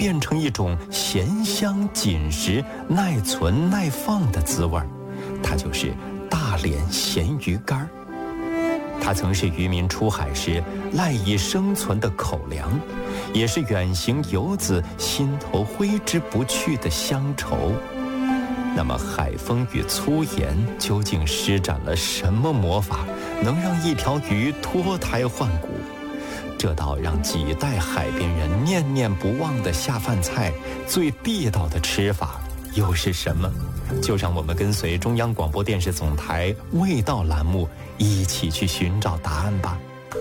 变成一种咸香紧实、耐存耐放的滋味，它就是大连咸鱼干。它曾是渔民出海时赖以生存的口粮，也是远行游子心头挥之不去的乡愁。那么海风与粗盐究竟施展了什么魔法，能让一条鱼脱胎换骨？这道让几代海边人念念不忘的下饭菜，最地道的吃法又是什么？就让我们跟随中央广播电视总台味道栏目一起去寻找答案吧。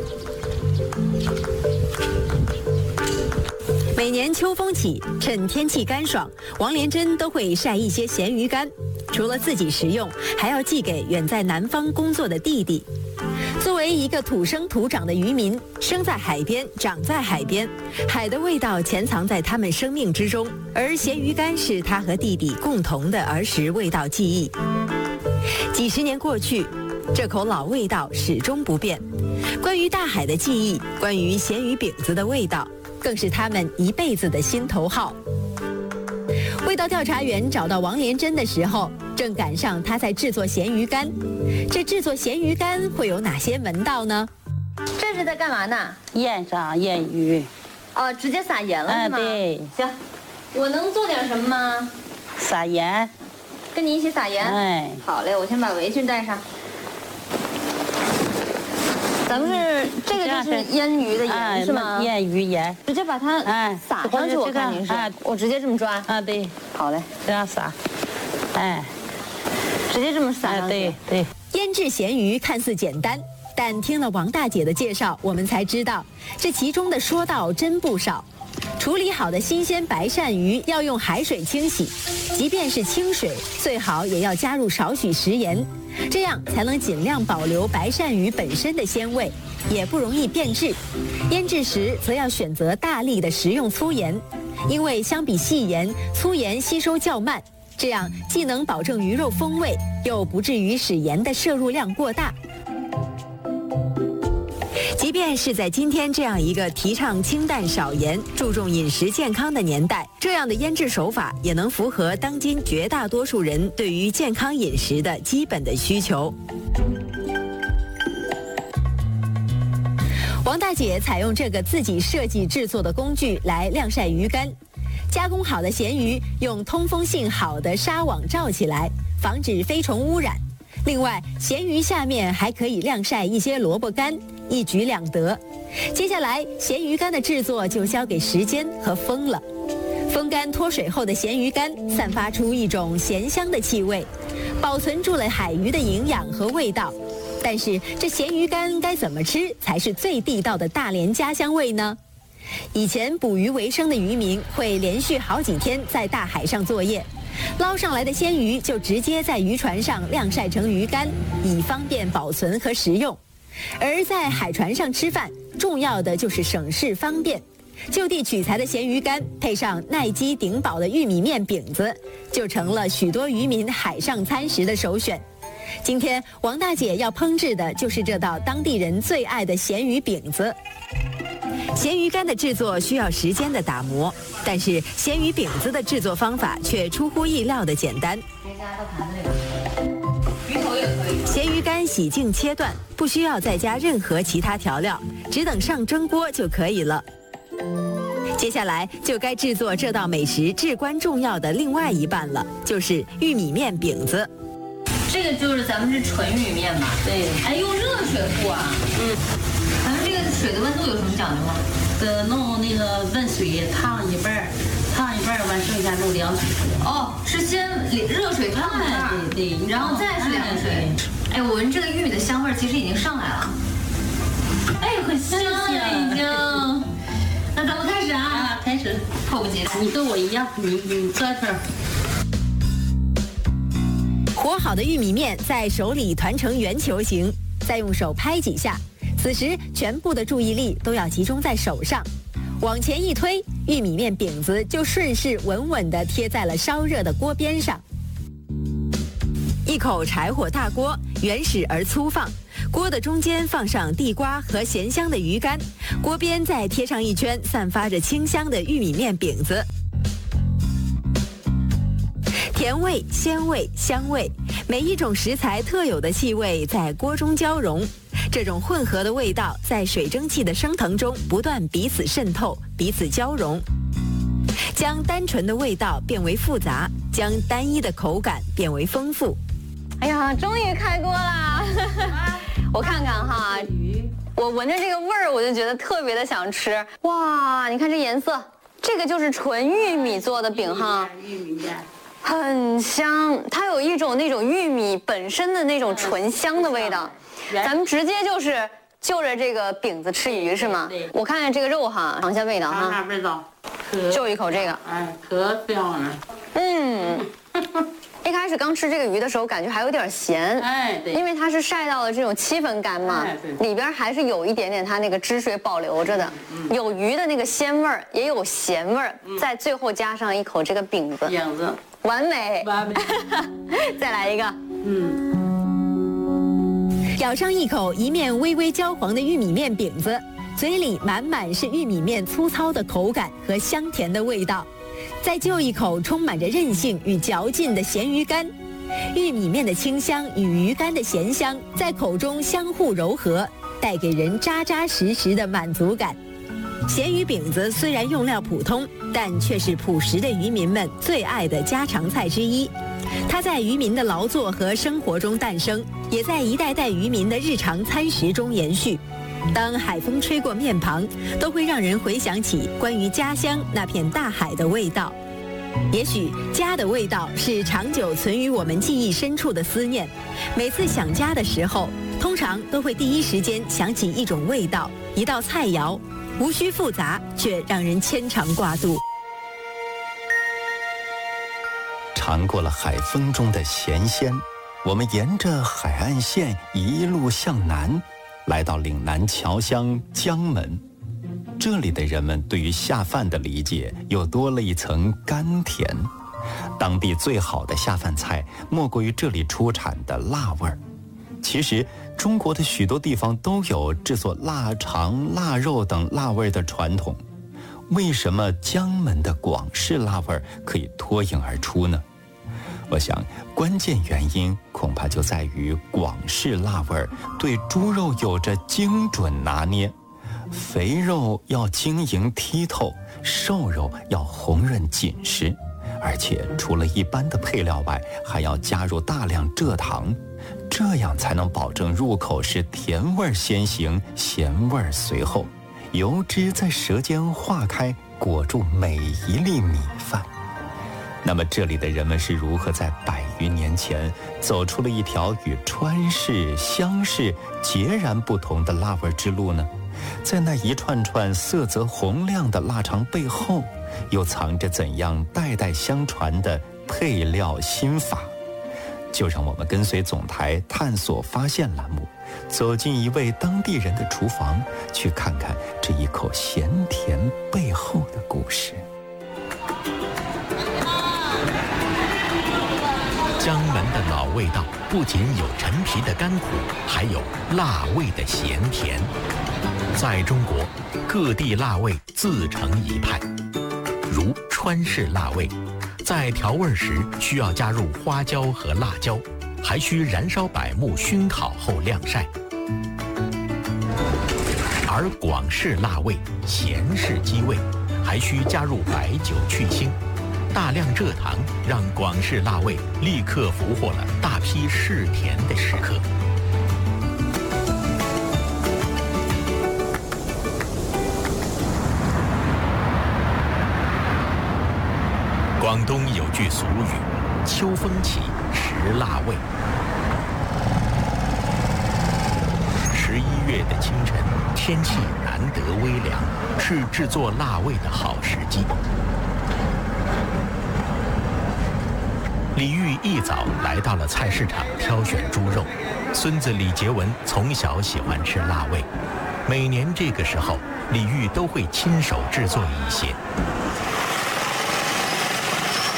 每年秋风起，趁天气干爽，王连珍都会晒一些咸鱼干，除了自己食用，还要寄给远在南方工作的弟弟。作为一个土生土长的渔民，生在海边，长在海边，海的味道潜藏在他们生命之中，而咸鱼干是他和弟弟共同的儿时味道记忆。几十年过去，这口老味道始终不变。关于大海的记忆，关于咸鱼饼子的味道，更是他们一辈子的心头好。味道调查员找到王连珍的时候，正赶上他在制作咸鱼干。这制作咸鱼干会有哪些门道呢？ 这是在干嘛呢？ 腌上腌鱼。 哦，直接撒盐了是吗？ 对。 行，我能做点什么吗？ 撒盐。 跟你一起撒盐。 哎。 好嘞，我先把围裙戴上。咱们是这个就是腌鱼的盐是吗？ 腌鱼盐， 直接把它撒上去。我看您是，我直接这么抓。 啊，对， 好嘞， 这样撒，哎， 直接这么撒上去。 对。 腌制咸鱼看似简单，但听了王大姐的介绍，我们才知道这其中的说道真不少。处理好的新鲜白鳝鱼要用海水清洗，即便是清水，最好也要加入少许食盐，这样才能尽量保留白鳝鱼本身的鲜味，也不容易变质。腌制时则要选择大粒的食用粗盐，因为相比细盐，粗盐吸收较慢，这样既能保证鱼肉风味，又不至于使盐的摄入量过大。即便是在今天这样一个提倡清淡少盐、注重饮食健康的年代，这样的腌制手法也能符合当今绝大多数人对于健康饮食的基本的需求。王大姐采用这个自己设计制作的工具来晾晒鱼干，加工好的咸鱼用通风性好的纱网罩起来，防止飞虫污染。另外，咸鱼下面还可以晾晒一些萝卜干，一举两得。接下来，咸鱼干的制作就交给时间和风了。风干脱水后的咸鱼干散发出一种咸香的气味，保存住了海鱼的营养和味道。但是，这咸鱼干该怎么吃才是最地道的大连家乡味呢？以前捕鱼为生的渔民会连续好几天在大海上作业，捞上来的鲜鱼就直接在渔船上晾晒成鱼干，以方便保存和食用。而在海船上吃饭，重要的就是省事方便。就地取材的咸鱼干，配上耐饥顶饱的玉米面饼子，就成了许多渔民海上餐食的首选。今天王大姐要烹制的就是这道当地人最爱的咸鱼饼子。咸鱼干的制作需要时间的打磨，但是咸鱼饼子的制作方法却出乎意料的简单。咸鱼干洗净切断，不需要再加任何其他调料，只等上蒸锅就可以了。接下来就该制作这道美食至关重要的另外一半了，就是玉米面饼子。 这个就是咱们是纯玉米面吧？ 对。 哎，用热水和啊？咱们这个水的温度有什么讲究吗？ 弄那个温水烫一半完剩下弄凉水。 哦，是先热水烫一半， 对， 然后再是凉水。哎，我闻这个玉米的香味其实已经上来了。哎，很香呀，已经。那咱们开始啊！ 开始， 迫不及待。 你跟我一样，你做一份。 和好的玉米面在手里团成圆球形，再用手拍几下。此时，全部的注意力都要集中在手上，往前一推，玉米面饼子就顺势稳稳地贴在了烧热的锅边上。一口柴火大锅，原始而粗放， 锅的中间放上地瓜和咸香的鱼干，锅边再贴上一圈散发着清香的玉米面饼子。甜味、鲜味、香味，每一种食材特有的气味在锅中交融，这种混合的味道在水蒸气的升腾中不断彼此渗透、彼此交融，将单纯的味道变为复杂，将单一的口感变为丰富。 哎呀，终于开锅啦！我看看哈，我闻着这个味儿，我就觉得特别的想吃。哇，你看这颜色，这个就是纯玉米做的饼哈， 玉米面。 很香，它有一种那种玉米本身的那种醇香的味道。咱们直接就是就着这个饼子吃鱼是吗？ 对。 我看看这个肉哈，尝一下味道哈。 尝尝味道， 就一口这个。 哎，可香了。 一开始刚吃这个鱼的时候，感觉还有点咸， 哎，对， 因为它是晒到了这种7分干嘛，里边还是有一点点它那个汁水保留着的，有鱼的那个鲜味儿，也有咸味儿，在最后加上一口这个饼子，完美， 完美， 再来一个， 咬上一口一面微微焦黄的玉米面饼子，嘴里满满是玉米面粗糙的口感和香甜的味道。再就一口充满着韧性与嚼劲的咸鱼干，玉米面的清香与鱼干的咸香在口中相互柔合，带给人扎扎实实的满足感。咸鱼饼子虽然用料普通，但却是朴实的渔民们最爱的家常菜之一。它在渔民的劳作和生活中诞生，也在一代代渔民的日常餐食中延续。当海风吹过面庞，都会让人回想起关于家乡那片大海的味道。也许家的味道是长久存于我们记忆深处的思念。每次想家的时候，通常都会第一时间想起一种味道，一道菜肴，无需复杂，却让人牵肠挂肚。 尝过了海风中的咸鲜，我们沿着海岸线一路向南，来到岭南侨乡江门。这里的人们对于下饭的理解又多了一层甘甜。当地最好的下饭菜莫过于这里出产的辣味儿。其实中国的许多地方都有制作腊肠、腊肉等辣味的传统，为什么江门的广式辣味可以脱颖而出呢？我想关键原因恐怕就在于广式辣味对猪肉有着精准拿捏，肥肉要晶莹剔透，瘦肉要红润紧实，而且除了一般的配料外，还要加入大量蔗糖，这样才能保证入口时甜味先行，咸味随后，油脂在舌尖化开，裹住每一粒米饭。那么这里的人们是如何在100余年前走出了一条与川式、湘式截然不同的辣味之路呢？在那一串串色泽红亮的腊肠背后，又藏着怎样代代相传的配料心法？就让我们跟随总台探索发现栏目，走进一位当地人的厨房，去看看这一口咸甜背后的故事。 江门的老味道不仅有陈皮的甘苦，还有辣味的咸甜。在中国，各地辣味自成一派，如川式辣味，在调味时需要加入花椒和辣椒，还需燃烧柏木熏烤后晾晒。而广式辣味咸式鸡味，还需加入白酒去腥。大量蔗糖让广式辣味立刻俘获了大批嗜甜的食客。广东有句俗语：“秋风起，食辣味。”11月的清晨，天气难得微凉，是制作辣味的好时机。李煜一早来到了菜市场挑选猪肉，孙子李杰文从小喜欢吃辣味，每年这个时候，李煜都会亲手制作一些。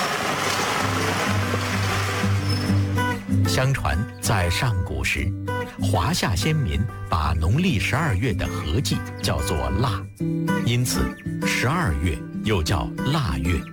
相传，在上古时， 华夏先民把农历12月的合季叫做腊，因此12月又叫腊月。